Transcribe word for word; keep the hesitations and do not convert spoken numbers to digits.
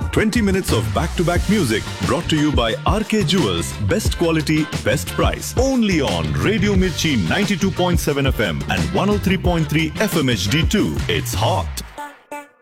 twenty minutes of back-to-back music brought to you by R K Jewels. Best quality, best price. Only on Radio Mirchi ninety-two point seven F M and one oh three point three F M H D two. It's hot.